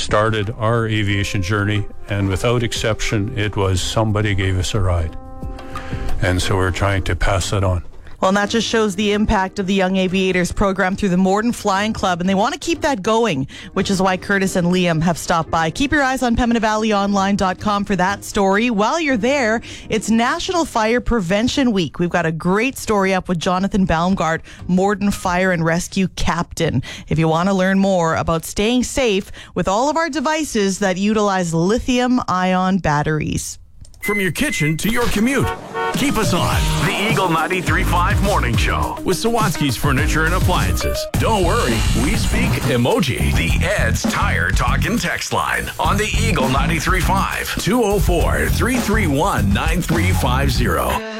started our aviation journey, and without exception, it was somebody gave us a ride. And so we're trying to pass that on. Well, and that just shows the impact of the Young Aviators program through the Morden Flying Club, and they want to keep that going, which is why Curtis and Liam have stopped by. Keep your eyes on PembinaValleyOnline.com for that story. While you're there, it's National Fire Prevention Week. We've got a great story up with Jonathan Baumgart, Morden Fire and Rescue Captain. If you want to learn more about staying safe with all of our devices that utilize lithium-ion batteries. From your kitchen to your commute, keep us on the Eagle 93.5 Morning Show with Sawatsky's Furniture and Appliances. Don't worry, we speak emoji. The Ed's Tire Talk and Text line on the Eagle 93.5 204-331-9350.